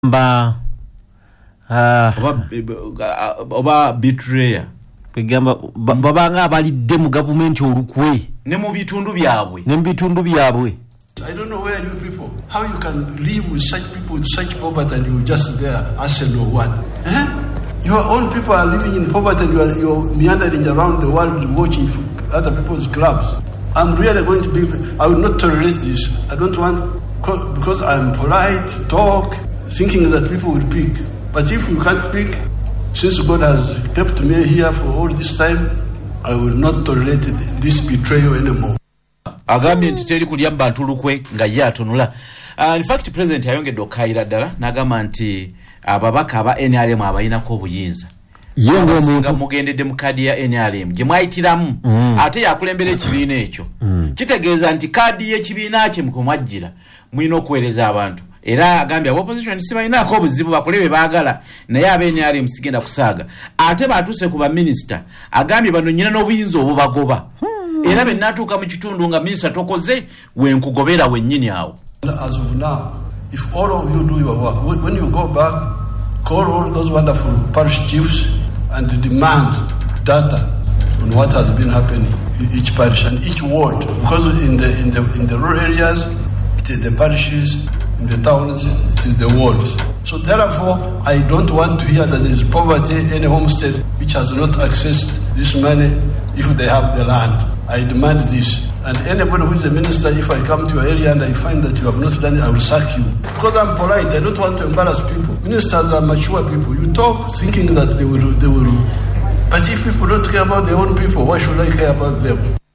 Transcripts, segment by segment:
oba betrayer kwegamba babanga abalidde mu government olukwe ne mu bitundu byabwe I don't know where you people, how you can live with such people with such poverty and you just there Arsenal what? Your own people are living in poverty and you're meandering around the world watching other people's clubs. I'm really going to be, I will not tolerate this. I don't want, because I'm polite, talk, thinking that people will pick. But if you can't pick, since God has kept me here for all this time, I will not tolerate this betrayal anymore. Agambye nti teri kulya bantu lukwe nga ye atunula. In fact, President ayongedde okayira ddala n'agamba nti ababaka aba NRM abayinako obuyinza. Yengo omuntu mugendedde mu kadi ya NRM gye mwayitiramu ate yakulembera ekibiina ekyo. Kitegeeza nti kadi y'ekibiina kye mukumwajjira mulina okuweereza abantu. Era agambye opposition sibayinako obuzibu bakulebe baagala naye aba NRM sigenda kusaaga. Ate baatuse ku ba minister agambye bano nyina n'obuyinza obubagoba. Era be natuuka mu kitundu nga minister tokoze wenkugobera wennyini awo. As of now, if all of you do your work, when you go back, call all those wonderful parish chiefs and demand data on what has been happening in each parish and each ward, because in the rural areas it is the parishes, in the towns it is the wards. So therefore, I don't want to hear that there is poverty in any homestead which has not accessed this money if they have the land. I demand this. And anybody who is a minister, if I come to your area and I find that you have not done it, I will sack you. Because I'm polite, I don't want to embarrass people. Ministers are mature people. You talk thinking that they will. But if people don't care about their own people, why should I care about them?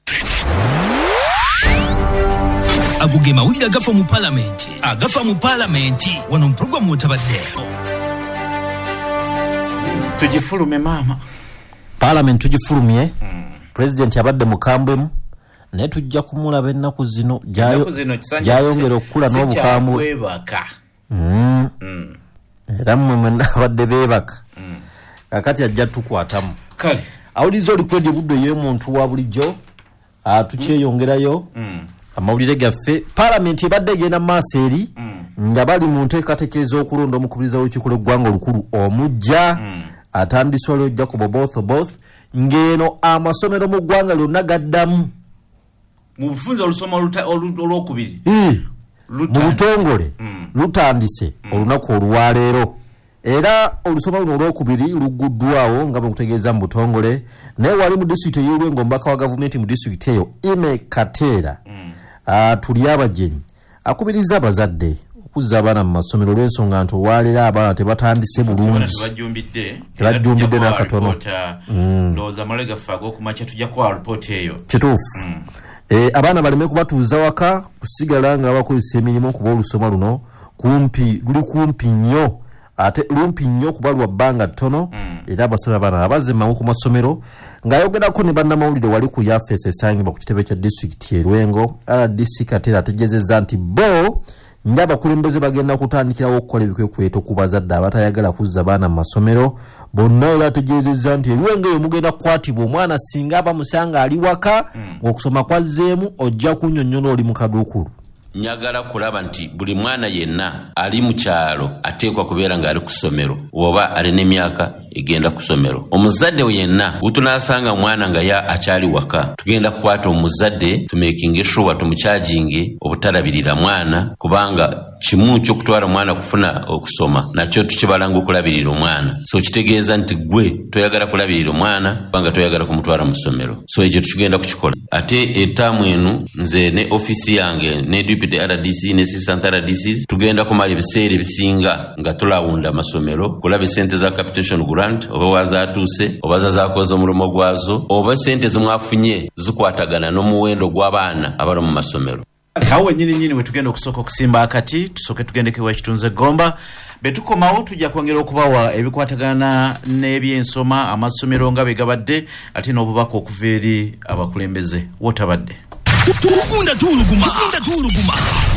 Abuge mawulira agafa mu parliament wano program otabadde tujifulume mama parliament tujifulumye president abadde mukambwemu naye tujja kumulaba ennaku zino gyayongera okukula n'obukambwe era mmwe nabadde beebaka kakati ajja tukwatamu kale awuliza olikwedi budde y'omuntu wa bulijjo tukyeyongerayo amawulire gaffe parliament ebadde egenda maaso eri nga bali mu nteekateeka okulonda omukubiriza w'ekikula eggwanga olukulu omujja atandise olwojja ku both ng'eno amasomero mu ggwanga lyonna gaddamu mu bufunza olusoma olwokubiri mu butongole lutandise olunaku olwaleero era olusoma luno olwokubiri luguddwawo nga bwekutegeeza mu butongole naye wali mu disitulikiti ey'Olwengo omubaka wa gavumenti mu disitulikiti eyo Ime Kateera tuli abajenyi akubiriza abazadde okuzza abaana mu masomero olw'ensonga nti olwaleero abaana tebatandise bulungi tebajjumbidde n'akatono ndowooza amalega ffe ag'okumakya tujja kuwa alipoota eyo kituufu abaana baleme kubatuuza waka kusigala nga bakozesa emirimu okuba olusoma luno luli kumpi nnyo ate lumpi nnyo kuba lwa bbanga ttono era abasomera abaana abazemmangu ku masomero ng'ayogerako ne bannamawulire wali ku yafeesi esangibwa ku kitebe kya disitulikiti y'Olwengo RDC Kateera ategeezezza nti bo ng'abakulembeze bagenda kutandikirawo okukola ebikwekweto ku bazadde abatayagala kuzza baana mu masomero bonna era ategeezezza nti Olwengo eyo mugenda kukwatibwa omwana singa abamusanga ali waka ng'okusoma kwazzeemu ojja kunnyonnyola oli mu kaduukulu. Nyagala kulaba nti buli mwana yenna ali mu kyalo ateekwa kubeera ng'ali ku ssomero oba alina emyaka egenda ku ssomero. Omuzadde yenna butunaasanga mwana nga ya akyali waka tugenda kukwata omuzadde tumekinge sure tumukyajinge obutalabirira mwana kubanga kimu ky'okutwala mwana kufuna okusoma nakyo tukibalanga okulabirira omwana. So kitegeeza nti gwe toyagala kulabirira omwana kubanga toyagala kumutwala mu ssomero. So ekyo tukigenda kukikola. Ate etaamu eno nze ne ofisi yange ne deputy RDC ne assistant RDCs tugenda kumala ebiseera ebisinga nga tulawunda amasomero kulaba sente za capitation grant oba wazaatuuse oba zazaakoze omulimu gwazo oba sente zimwafunye zikwatagana n'omuwendo gw'abaana abali mu masomero. Awo nyini we tugenda okusooka okusimba akati tusooke tugendekewa ekitunze Gomba betukomawo tujja kwongera okubawa ebikwatagana n'ebyensoma amasomero nga begabadde ate n'obubaka okuva eri abakulembeze wotabadde tukunda tuluguma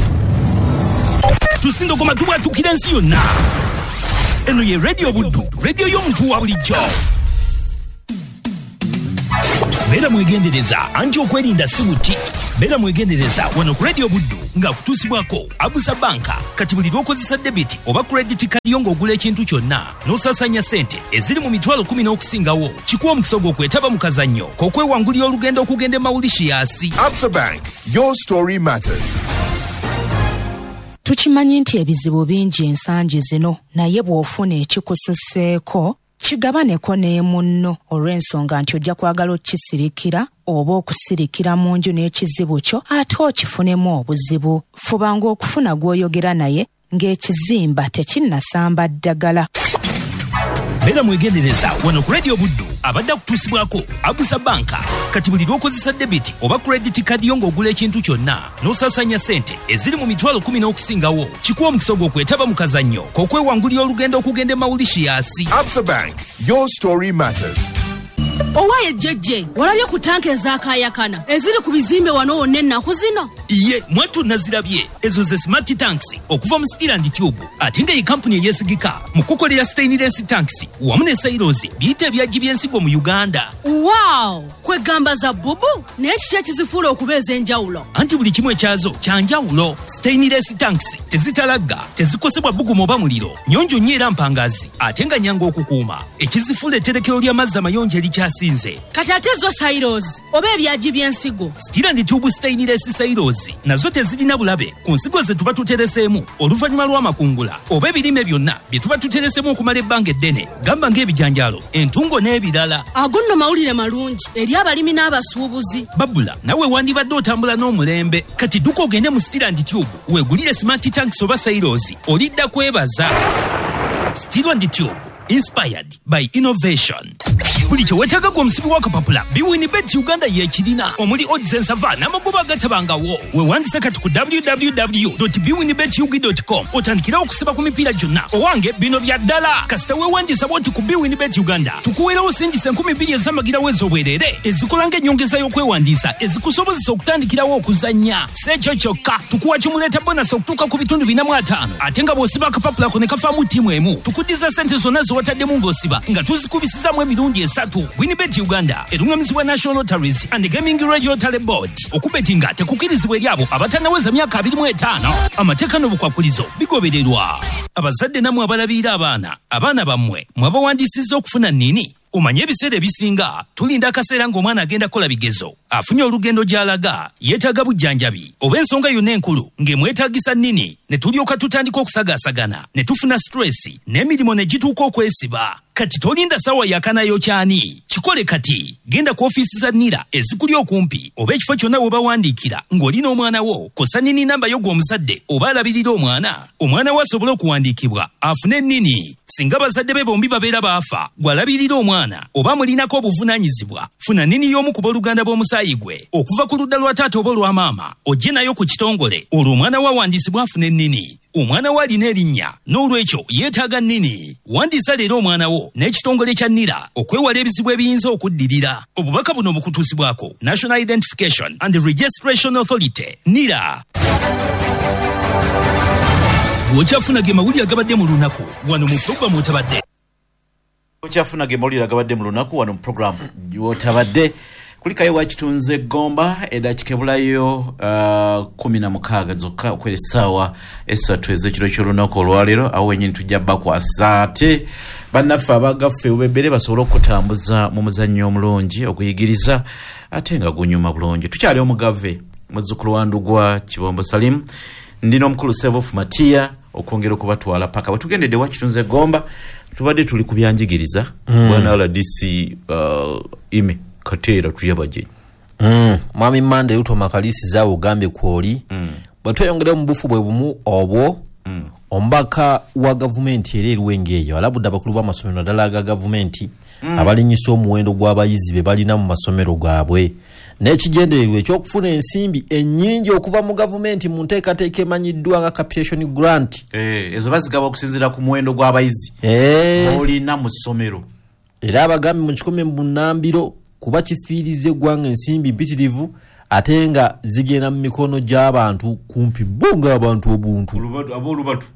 tusindogoma tubwatukira ensi yonna eno ye radio buddu radio y'omuntu wa bulijjo Bera mwegendereza anti okwerinda sibuti. Bera mwegendereza wano ku Radio Buddu nga kutusibwako Abusa Banka kati buli lw'okozesa debit oba credit card yo ng'ogula ekintu kyonna n'osasanya ssente eziri mu mitwalo 10 n'okusingawo kikuwa omukisa gw'okwetaba mu kazannyo k'okwewangulira olugendo okugenda e Mauritius. Absa Bank, your story matters. Tukimanyi nti ebizibu bingi ensangi zino naye bw'ofuna ekikususseeko kigabaneko n'emunno olw'ensonga nti ojja kwagala okisirikira oba okusirikira mu nju n'ekizibu kyo ate okifunemu obuzibu. Fubanga okufuna gw'oyogera naye ng'ekizimba tekinnasamba ddagala. Bera mwegendereza wano ku Radio Buddu abadde kutusibwako Abusa Banka kati buli lw'okozesa debit oba credit card yo ng'ogula ekintu kyonna n'osasanya ssente eziri mu mitwalo 10 n'okusingawo kikuwa omukisa gw'okwetaba mu kazannyo k'okwewangulira olugendo okugenda e Mauritius. Absa Bank, your story matters. Owaye jeje walabye ku tanke ezakayakana eziri ku bizimbe wano wonna ennaku zino. Iye mwatu nazirabye ezo ze smart tanks okuva mu Steel and Tube ate nga ye kampuni eyesigika mu kukolera stainless tanks wamu ne silos biyite ebyagi by'ensigo mu Uganda. Wow, kwegamba za bubu n'ekiki ekizifuula okubeeza enjawulo. Anti buli kimu ekyazo kyanjawulo. Stainless tanks tezitalagga, tezikosebwa bugumu oba muliro, nyonjo nnyo era mpangazi ate nga nyanga okukuuma. Ekizifuula etterekero ly'amazzi amayonjo erikyasinze. Kati ate zo silos oba ebyagi by'ensigo. Steel and Tube stainless silos nazo tezirina bulabe ku nsigo ze tuba tutereseemu oluvannyuma lw'amakungula oba ebirime byonna bye tuba tutereseemu okumala ebbanga eddene gamba ng'ebijanjaalo, entungo n'ebirala. Ago nno mawulire malungi eri abalimi n'abasuubuzi. Babula nawe wandibadde otambula n'omulembe kati dduka ogende mu Steel and Tube weegulire smart tanks oba silos olidda kwebaza. Steel and Tube, inspired by innovation. Buli kye weetaaga gw'omusibi w'akapapula Biwinibet Uganda yeekirina omuli odds ensava n'amagoba agatabangawo. Weewandise kati ku www.biwinibetug.com otandikira okusiba ku mipiira gyonna. Owange bino bya ddala kasita weewandisa bw'oti ku Biwinibet Uganda tukuweerawo singisa 2,000 ez'amagirawo ez'obwerere ezikola ng'ennyongeza y'okwewandiisa ezikusobozesa okutandikirawo okuzannya. Si ekyo kyokka tukuwa kimuleeta bonasi okutuuka ku bitundu 450 ate nga bw'osiba akapapula ko ne kafaamu ttiimu emu tukuddiza ssente zonna ze wataddemu ng'osiba nga tuzikubisizaamu emirundi esatu. Winibet Uganda erungamizibwa National Lotteries and Gaming Regulatory Board. Okubetinga tekukirizibwa eri abo abatannaweza myaka 25. Amateeka n'obukwakulizo bigobererwa. Abazadde namwe abalabiira abaana bammwe mwabawandiisizza okufuna nnini. Omanye ebiseera ebisinga tulinda akaseera ng'omwana agenda kola bigezo afunye olugendo gy'alaga yeetaaga bujjanjabi oba ensonga yonna enkulu ng'emwetaagisa nnini ne tulyoka tutandika okusagaasagana ne tufuna stress n'emirimu ne gituuka okwesiba. Kati tolinda ssaawa yakanayo kyani kikole kati genda ku ofiisi za NIRA ezikuli okumpi oba ekifo kyonna we bawandiikira ng'olina omwana wo kosa nnini namba yo gw'omuzadde oba alabirira omwana we asobole okuwandiikibwa afune nnini. Singa bazadde be bombi babeera baafa gw'alabirira omwana oba mulinako obuvunaanyizibwa funa nnini y'omu ku booluganda bw'omusaayi gwe okuva ku ludda lwa taata oba olwa maama ojje nayo ku kitongole olwo omwana we awandiisibwa afune nnini. Omwana we alina erinnya n'olwekyo yeetaaga nnini. Wandiisa leero omwana wo n'ekitongole kya NIRA okwewala ebizibu ebiyinza okuddirira. Obubaka buno bukutuusibwako National Identification and Registration Authority NIRA. Bw'okyafuna ge mawulire agabadde mu lunaku wano mu programu otabadde. Bw'okyafuna ge mawulire agabadde mu lunaku wano mu programu otabadde. Kulikayo wakitunze gomba edakika ebulayo 16 zokka okwera essaawa 3 ez'ekiro ky'olunaku olwaleero awo wenyini tujja bakwasa ate bannaffe abagaffe obebere basobole okutambuza mu muzannyo omulungi okuyigiriza ate nga gunyuma bulungi. Tukyali omugave muzzukulu wa Ndugwa Kibombo Salim ndina omukulu Sevofu Matia okwongera okubatwala paka bwetugendedde wakitunze gomba tubadde tuli ku byanjigiriza bwana RDC ime Katera tuyabaje. Mwami Mande Ruto Makalisi za ugambe kwoli. Batweyongera mu bufu bwe bumu obwo. Ombaka wa government ererwe ngeyo alabudde abakulu b'amasomero naddala ga government abalinyisa omuwendo gw'abayizi be balina mu masomero gaabwe n'ekigendererwa ekyokufuna ensimbi ennyingi okuva mu government mu nteekateeka emanyiddwa nga capitation grant. Ezo bazigaba okusinziira ku muwendo gw'abayizi olina mu ssomero. Era abagambi mu kikome mu Nambiro kuba kifiirize eggwanga ensimbi mpitirivu ate nga zigenda mu mikono gy'abantu kumpi bunga abantu obuntu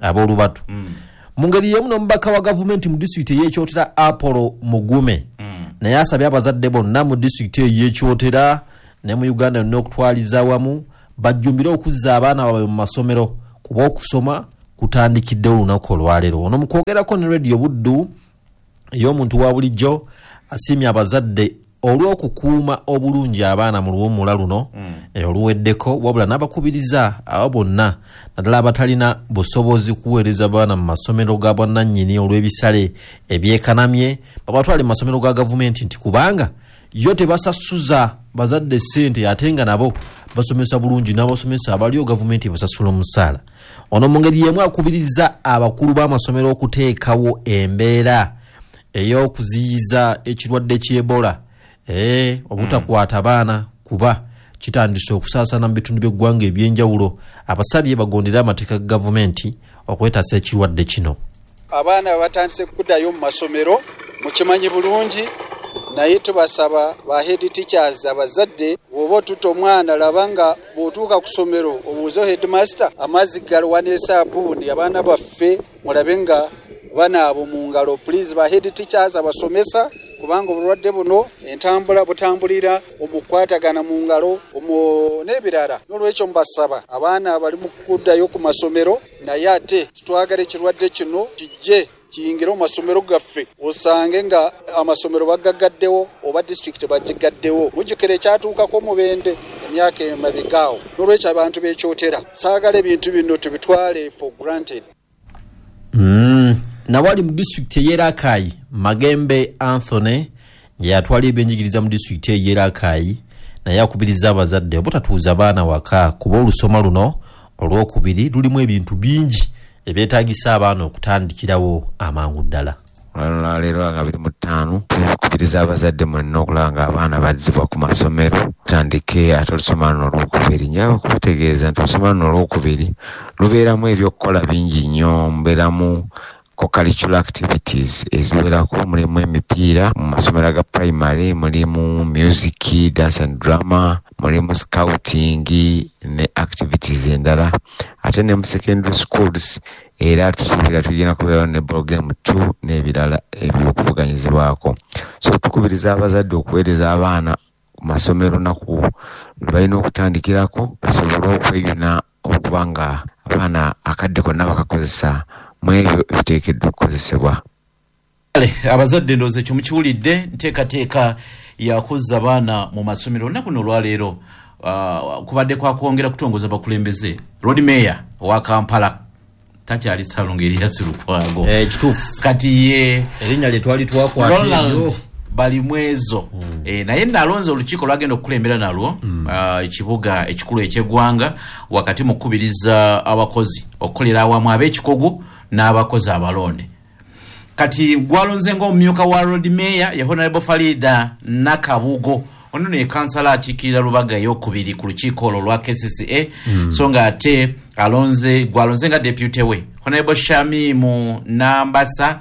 ab'olubatu. Mu ngeri y'emu n'omubaka wa gavumenti mu disitulikiti ey'ekyotera Apollo Mugume naye asabye abazadde bonna mu disitulikiti ey'Ekyotera ne mu Uganda yonna okutwaliza awamu bajjumbire okuzza abaana baabwe mu masomero kuba okusoma kutandikidde olunaku olwaleero. Ono mu kwogerako ne Radio Buddu ey'omuntu wa bulijjo asiimye abazadde olw'okukuuma obulungi abaana mu luwummula luno oluweddeko, wabula n'abakubiriza abo bonna naddala abatalina busobozi kuweereza abaana mu masomero ga bwannannyini olw'ebisale ebyekanamye babatwale mu masomero ga gavumenti nti kubanga yo tebasasuza bazadde ssente ate nga nabo basomesa bulungi n'abasomesa abaliyo gavumenti basasula omusaala. Ono mu ngeri y'emu akubiriza abakulu b'amasomero okuteekawo embeera ey'okuziyiza ekirwadde ky'Ebola obutakwata baana kuba kitandise okusaasaana mu bitundu by'eggwanga ebyenjawulo. Abasabye bagondera amateeka ga gavumenti okwetasa ekirwadde kino. Abaana batandise kuddayo mu masomero mukimanyi bulungi, naye tubasaba ba head teachers abazadde bw'oba otuta omwana laba nga bw'otuuka ku ssomero obuuze headmaster amazzi galiwa n'esaabuuni abaana baffe mulabe nga banaabo mu ngalo. Please ba head teachers abasomesa kubanga obulwadde buno entambula butambulira omukwatagana mu ngalo n'ebirala. N'olwekyo mbasaba abaana abali mu kuddayo ku masomero naye ate kitwagala ekirwadde kino kijje kiyingire mu masomero gaffe osange nga amasomero bagagaddewo oba district bagigaddewo. Mujjukire ekyatuukako Mubende emyaka emabegaawo. N'olwekyo abantu b'Ekyotera saagala ebintu bino tubitwale for granted. Nawali mu district ey'Erakai Magembe Anthony yatwala ebyenjigiriza mu district ey'Erakai naye akubiriza abazadde obutatuuza abaana waka kuba olusoma luno olwokubiri lulimu ebintu bingi ebyetaagisa abaana okutandikirawo amangu ddala. Leero nga 25 tukubiriza abazadde mwenna okulanga abaana bazzibwa ku masomero tandike ate olusoma luno olwokubiri. Nyawe okubategeeza nti olusoma luno olwokubiri lubeeramu ebyokukola bingi nnyo, mbeeramu co-curricular activities eziwerako, mulimu emipiira mu masomero ga primary, mulimu music, dance and drama, mulimu scouting ne activities endala. Ate ne mu secondary schools era tusuubira tugenda kubeerawo ne ball game 2 n'ebirala ebyokuvuganyizibwako. So tukubiriza abazadde okuweereza abaana ku masomero naku balina okutandikirako basobole okweyuna okuba nga abaana akadde konna bakakozesa mu ebyo ebiteekeddwa okukozesebwa. Abazadde ndowooza ekyo mukiwulidde nteekateeka yakuzza abaana mu masomero olunaku luno olwaleero kubadde kwakwongera kutongoza bakulembeze. Road Mayor owa Kampala takyali Salongo Erias Lukwago kituufu kati ye erinnya lye twali twakwata eyo bali mwezo naye nalonze olukiiko lwagenda okukulembera nalwo ekibuga ekikulu eky'eggwanga wakati mu kukubiriza abakozi okukolera awamu ab'ekikugu n'abakozi abalonde. Kati gwalonze ng'omumyuka wa Road Mayor ye Honorable Farida Nakabugo. Ono ne kansala akiikirira Lubaga ey'okubiri ku lukiiko olwo lwa KCCA so nga ate gwalonze nga deputy we Honorable Shamimu Nambasa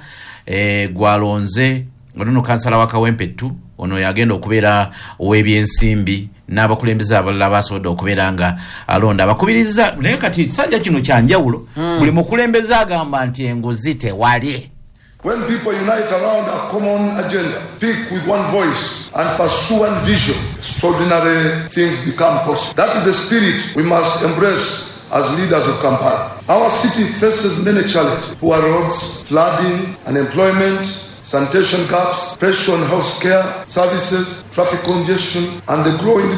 gwalonze ono kansala wa Kawempetu ono yagenda okubeera ow'ebyensimbi n'abakulembeze abalala basobodde okubeera nga alonda abakubiriza. Naye kati sajja kino kyanjawulo buli mukulembeze agamba nti enguzi tewali. When people unite around a common agenda, speak with one voice, and pursue one vision, extraordinary things become possible. That is the spirit we must embrace as leaders of Kampala. Our city faces many challenges: poor roads, flooding, unemployment, sanitation gaps, pressure on health care services, traffic congestion, and the growing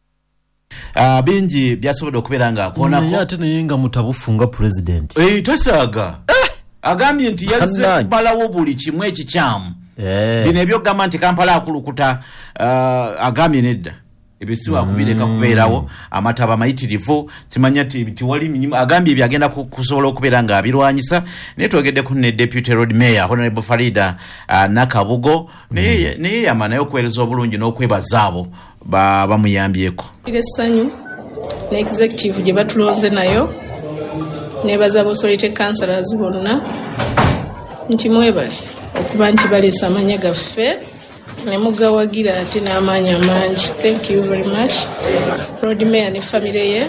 demand. Bingi byasobodde okubeera nga akoonako. Naye ate naye nga mutabufunga president. Tosaaga. Agambye nti yazze kubalawo buli kimu ekikyamu. Bino ebyogamba nti Kampala akulukuta agambye nedda. Ebisiwa kubireka kubeerawo amataba mayitirivu simanya tiwali minimu agambye byagenda kusobola okubeera nga abirwanyisa. Naye twogeddeko ne Deputy Road Mayor Honorable Farida Nakabugo naye yamanayo okuweereza obulungi n'okwebaza abo bamuyambyeko. Essanyu ne executive gye batulonze nayo nebaza Authority councillors bonna nti mwebale okuba nti baleesa amanya gaffe ne mugawagira ate n'amaanyi amangi. Thank you very much Road Mayor ne family ye.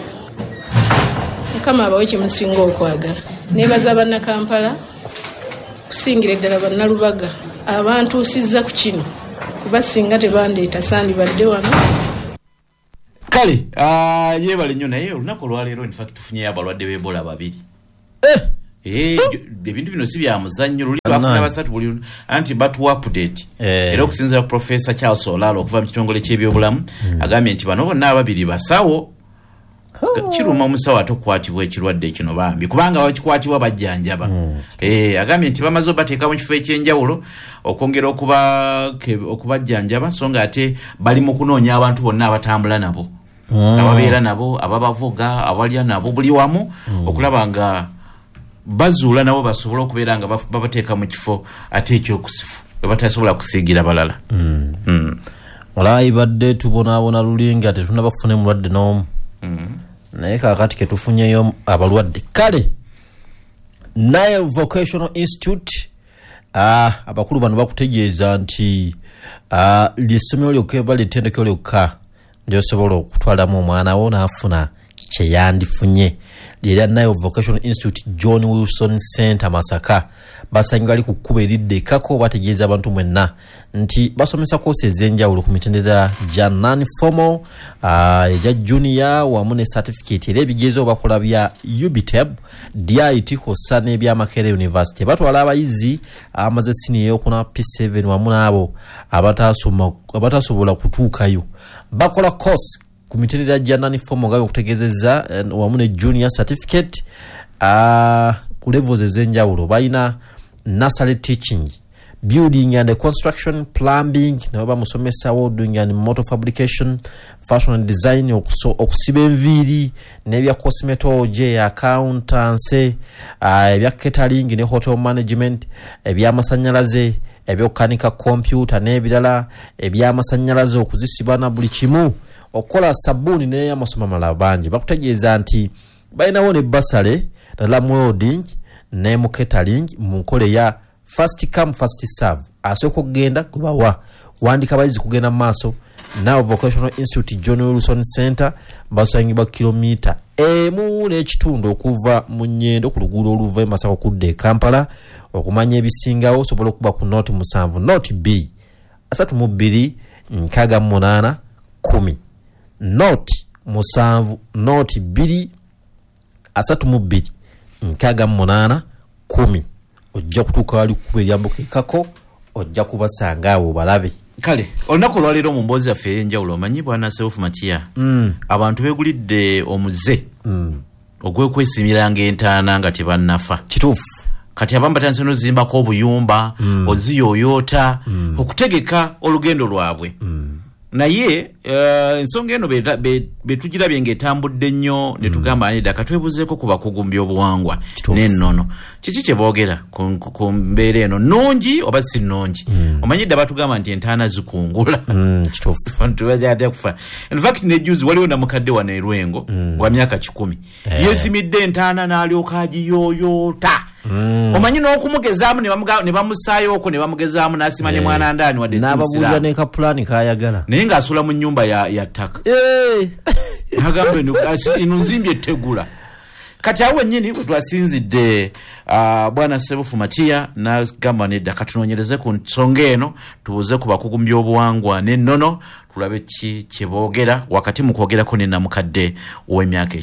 Mukama abawe kimusinga okwagala. Nebaza banna Kampala kusingira ddala bannalubaga abantuusizza ku kino kuba singa tebandeeta sandibadde wano. Kale yebale nnyo naye olunaku olwaleero in fact tufunyeyo abalwadde b'Ebola 2. Ebintu bino si bya muzannyo luli bafuna basatu buli anti batu update era okusinziira ku Professor Charles Olalo okuva mu kitongole ky'ebyobulamu agambye nti bano bonna ababiri basawo kiruma omusawo atokwatibwa ekirwadde kino bambi kubanga bakikwatibwa bajjanjaba agambye nti bamaze obateeka mu kifo ekyenjawulo okwongera okubajjanjaba so nga ate bali mu kunoonya abantu bonna abatambula nabo ababeera nabo ababavuga abalya nabo buli wamu okulaba nga bazuula nabo basobola okubeera nga babateeka mu kifo ate ekyokusifu batasobola kusiigira balala. Olayi badde tubonaabona lulinga tetunabafune mulwadde n'omu naye kaakati ke tufunyeyo abalwadde. Kale Nile Vocational Institute abakulu bano bakutegeeza nti ly'essomero lyokka ly'ettendekero lyokka ly'osobola okutwalamu omwana wo n'afuna kye yandifunye. Lyera Nile Vocational Institute John Wilson Center Masaka basangi bali ku kkubo eridde kako bategeeza abantu mwenna nti basomesa koose ez'enjawulo ku mitendera gya non-formal egya junior wamu ne certificate era ebigezo bakola bya UBTEB DIT kosa n'ebya Makerere University. Batwala abayizi amaze senior ey'okuna P7 wamu n'abo abatasobola kutuukayo bakola course ku mitendera gya non-formal nga okutegeezezza wamu ne junior certificate ku levels ez'enjawulo. Balina nursery teaching, building and construction, plumbing, nabo bamusomesa welding and motor fabrication, fashion and design, okusiba enviiri n'ebya cosmetology, accountancy, ebya catering ne hotel management, eby'amasannyalaze, ebyokukanika computer n'ebirala, eby'amasannyalaze okuzisiba na buli kimu, okukola sabbuuni n'amasomo amalala bangi. Bakutegeeza nti balinawo ne basale ddala mu welding ne mu catering mu nkole ya first come first serve. Asooka okugenda kubawa wandika abayizi kugenda mu maaso. Now Vocational Institute John Wilson Center basangibwa kilomita 1.5 okuva mu Nnyendo ku luguudo oluva e Masaka okudda e Kampala. Okumanya ebisingawo osobola okuba ku note 7 note B 3268 10 note 7 note 2 3268 10 ojja kutuuka wali kukuba eryambuka ekako ojja kubasanga abo balabe. Kale olunaku olwaleero mu mboozi yaffe ey'enjawulo omanyi bwana Seufu Matiya abantu beegulidde omuze ogw'okwesimiranga entaana nga tebannafa. Kituufu. Kati abamu batandise n'ozimbako obuyumba oziyooyoota okutegeka olugendo lwabwe. Naye ensonga eno betugirabye ng'etambudde nnyo ne tugamba nedda katwebuzeeko ku bakugu mu byobuwangwa n'ennono. Kiki kye boogera ku mbeera eno nnungi oba si nnungi? Omanyidde batugamba nti entaana zikungula. Tubajja kufa. In fact ne juzi waliwo na mukadde wa Nerwengo gwa myaka 10 yesimidde entaana n'alyoka agiyooyoota. Omanyi n'okumugezaamu ne bamusaayooko ne bamugezaamu n'asima ne mwana ndaani wadde n'ababuulira ne kapulaani kaayagala naye ng'asula mu nnyumba ya ttaka. Nagamba eno nzimbye ettegula. Kati awo wennyini bwe twasinzidde bwana Seufu Matiya n'agamba nedda katunoonyereze ku nsonga eno tubuuze ku bakugu mu byobuwangwa n'ennono tulabe kye boogera wakati mu kwogerako ne namukadde ow'emyaka